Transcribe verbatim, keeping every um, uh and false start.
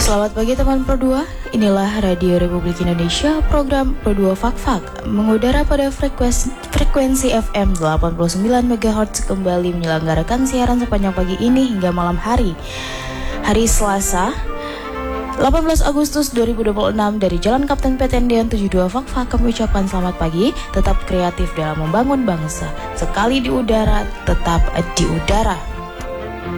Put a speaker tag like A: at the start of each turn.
A: Selamat pagi teman Pro dua, inilah Radio Republik Indonesia, program Pro dua Fak-Fak mengudara pada frekuensi, frekuensi F M delapan puluh sembilan megahertz kembali menyelenggarakan siaran sepanjang pagi ini hingga malam hari. Hari Selasa, delapan belas Agustus dua ribu dua puluh enam dari Jalan Kapten Petendian tujuh puluh dua Fak-Fak kami ucapkan selamat pagi, tetap kreatif dalam membangun bangsa. Sekali di udara, tetap di udara.